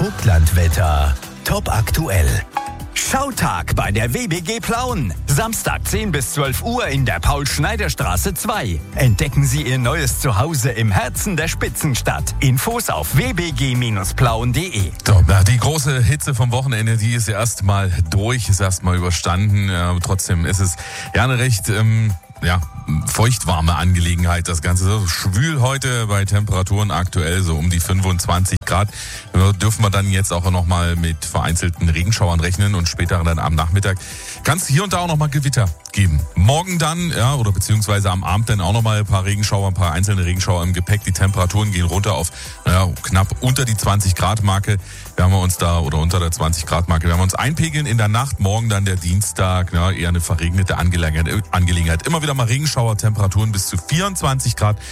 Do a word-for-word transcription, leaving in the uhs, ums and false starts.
Vogtlandwetter. Top aktuell. Schautag bei der W B G Plauen. Samstag zehn bis zwölf Uhr in der Paul-Schneider-Straße zwei. Entdecken Sie Ihr neues Zuhause im Herzen der Spitzenstadt. Infos auf w b g Bindestrich plauen punkt d e. So, na, die große Hitze vom Wochenende, die ist erst mal durch, ist erst mal überstanden. Ja, trotzdem ist es ja eine recht... Ähm Ja, feuchtwarme Angelegenheit, das Ganze. So schwül heute bei Temperaturen aktuell so um die fünfundzwanzig Grad. Dürfen wir dann jetzt auch noch mal mit vereinzelten Regenschauern rechnen und später dann am Nachmittag kann es hier und da auch noch mal Gewitter geben. Morgen dann, ja, oder beziehungsweise am Abend dann auch noch mal ein paar Regenschauer, ein paar einzelne Regenschauer im Gepäck. Die Temperaturen gehen runter auf, naja, knapp unter die zwanzig Grad Marke. Werden wir uns da, oder unter der zwanzig Grad Marke, werden wir uns einpegeln in der Nacht. Morgen dann der Dienstag, ja, eher eine verregnete Angelegenheit. Angelegenheit. Immer wieder mal Regenschauer, Temperaturen bis zu vierundzwanzig Grad.